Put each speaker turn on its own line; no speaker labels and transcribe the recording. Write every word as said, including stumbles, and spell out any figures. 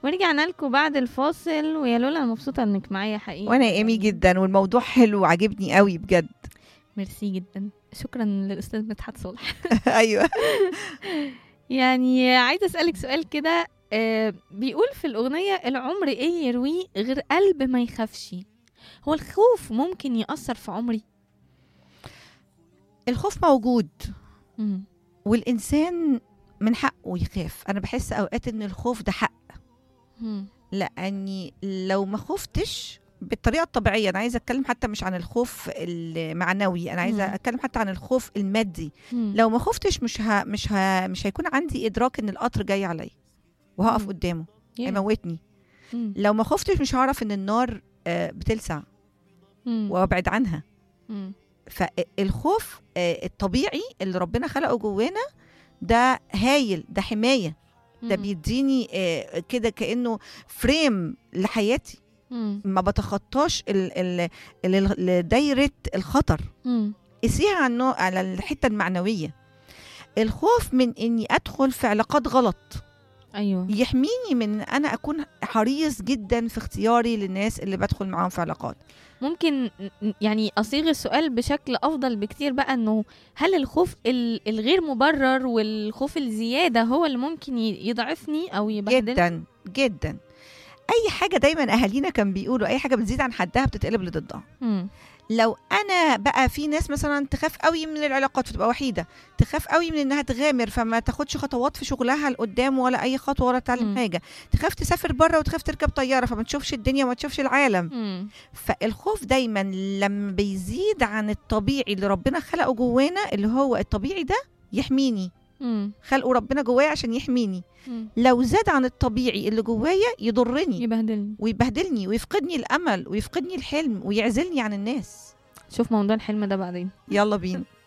ورجعنا لكم بعد الفاصل، ويا لولا أنا مبسوطة انك معايا حقيقي.
وانا ايمي جدا، والموضوع حلو وعجبني قوي بجد.
ميرسي جدا، شكرا للأستاذ مدحت صالح.
ايوه.
يعني عايزة أسألك سؤال كده، آه بيقول في الأغنية: العمر إيه يرويه غير قلب ما يخافش. هو الخوف ممكن يأثر في عمري؟
الخوف موجود،
مم.
والانسان من حقه يخاف. انا بحس اوقات ان الخوف ده حق،
مم.
لاني لو ما خفتش بالطريقه الطبيعيه، انا عايزه اتكلم حتى مش عن الخوف المعنوي، انا عايزه
مم.
اتكلم حتى عن الخوف المادي.
مم.
لو ما خفتش مش ها مش ها مش هيكون عندي ادراك ان القطر جاي عليا وهقف
مم.
قدامه
Yeah.
هيموتني.
مم.
لو ما خفتش مش هعرف ان النار آه، بتلسع
مم.
وابعد عنها.
مم.
فالخوف آه، الطبيعي اللي ربنا خلقه جوانا ده هايل، ده حمايه، ده
مم.
بيديني آه، كده كانه فريم لحياتي،
مم.
ما بتخطاش ال- ال- ال- ال- دايره الخطر.
مم.
قسيها على النوع- على الحته المعنويه. الخوف من اني ادخل في علاقات غلط
أيوه.
يحميني من ان انا اكون حريص جدا في اختياري للناس اللي بدخل معاهم في علاقات.
ممكن ن- يعني أصيغ السؤال بشكل أفضل بكتير بقى، إنه هل الخوف ال- الغير مبرر والخوف الزيادة هو اللي ممكن ي- يضعفني أو يبهدلني؟
جدا جدا. اي حاجه دايما اهالينا كان بيقولوا اي حاجه بتزيد عن حدها بتتقلب لضدها.
مم.
لو انا بقى في ناس مثلا تخاف قوي من العلاقات فتبقى وحيده، تخاف قوي من انها تغامر فما تاخدش خطوات في شغلها لقدام ولا اي خطوه ولا تعلم
مم.
حاجه، تخاف تسافر بره وتخاف تركب طياره فما تشوفش الدنيا وما تشوفش العالم.
مم.
فالخوف دايما لما بيزيد عن الطبيعي اللي ربنا خلقه جوانا، اللي هو الطبيعي ده يحميني،
مم.
خلقه ربنا جوايا عشان يحميني.
مم.
لو زاد عن الطبيعي اللي جوايا يضرني
يبهدلني.
ويبهدلني ويفقدني الامل ويفقدني الحلم ويعزلني عن الناس.
شوف موضوع الحلم ده بعدين.
يلا بينا.